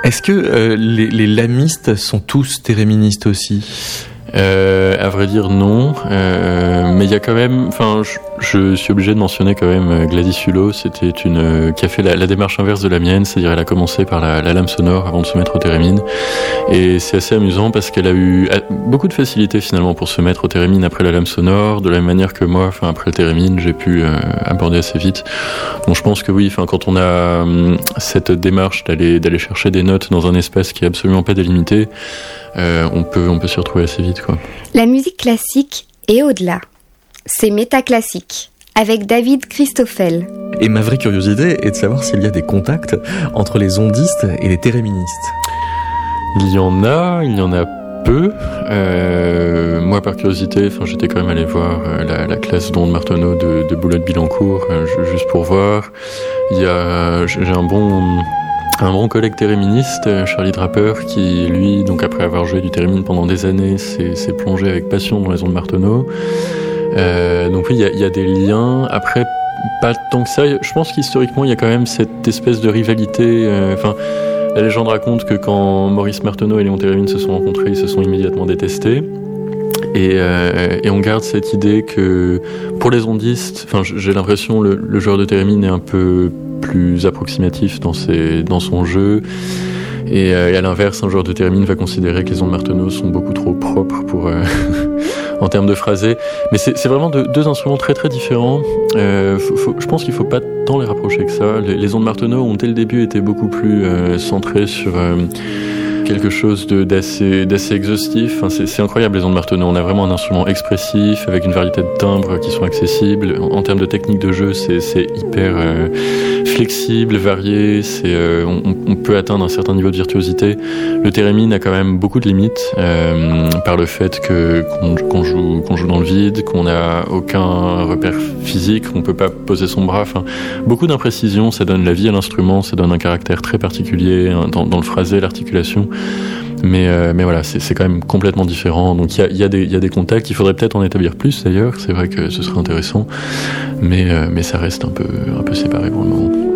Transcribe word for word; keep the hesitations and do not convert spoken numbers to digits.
Est-ce que euh, les, les lamistes sont tous théréministes aussi ? Euh, à vrai dire non, euh, mais il y a quand même, enfin, je, je suis obligé de mentionner quand même Gladys Hulot. C'était une euh, qui a fait la, la démarche inverse de la mienne, c'est-à-dire elle a commencé par la, la lame sonore avant de se mettre au thérémine, et c'est assez amusant parce qu'elle a eu beaucoup de facilité finalement pour se mettre au thérémine après la lame sonore, de la même manière que moi, enfin après le thérémine, j'ai pu euh, aborder assez vite. Donc je pense que oui, enfin quand on a euh, cette démarche d'aller d'aller chercher des notes dans un espace qui est absolument pas délimité. Euh, on peut, on peut s'y retrouver assez vite, quoi. La musique classique est au-delà. C'est métaclassique, avec David Christoffel. Et ma vraie curiosité est de savoir s'il y a des contacts entre les ondistes et les théréministes. Il y en a, il y en a peu. Euh, moi, par curiosité, enfin, j'étais quand même allé voir euh, la, la classe d'ondes Martenot de, de Boulogne-Billancourt, euh, juste pour voir. Il y a, j'ai un bon... Un bon collègue théréministe, Charlie Draper, qui, lui, donc après avoir joué du thérémine pendant des années, s'est, s'est plongé avec passion dans les ondes Martenot. Euh, donc oui, il y a, y a des liens. Après, pas tant que ça. Je pense qu'historiquement, il y a quand même cette espèce de rivalité. Enfin, euh, la légende raconte que quand Maurice Martenot et Léon Thérémine se sont rencontrés, ils se sont immédiatement détestés. Et, euh, et on garde cette idée que pour les ondistes, enfin, j'ai l'impression le, le joueur de thérémine est un peu plus approximatif dans, ses, dans son jeu. Et, euh, et à l'inverse, un joueur de thérémine va considérer que les ondes Martenot sont beaucoup trop propres pour, euh, en termes de phrasé. Mais c'est, c'est vraiment de, deux instruments très très différents. Euh, faut, faut, je pense qu'il ne faut pas tant les rapprocher que ça. Les, les ondes Martenot ont dès le début été beaucoup plus euh, centrées sur... Euh, quelque chose de, d'assez, d'assez exhaustif. Enfin, c'est, c'est incroyable les ondes Martenot. On a vraiment un instrument expressif avec une variété de timbres qui sont accessibles. En, en termes de technique de jeu, c'est, c'est hyper euh, flexible, varié. C'est, euh, on, on peut atteindre un certain niveau de virtuosité. Le thérémine a quand même beaucoup de limites euh, par le fait que qu'on, qu'on joue qu'on joue dans le vide, qu'on n'a aucun repère physique, qu'on peut pas poser son bras. Enfin, beaucoup d'imprécisions. Ça donne la vie à l'instrument. Ça donne un caractère très particulier hein, dans, dans le phrasé, l'articulation. Mais, euh, mais voilà, c'est, c'est quand même complètement différent. Donc il y a, y, a des, y a des contacts, il faudrait peut-être en établir plus d'ailleurs, c'est vrai que ce serait intéressant, mais, euh, mais ça reste un peu, un peu séparé pour le moment.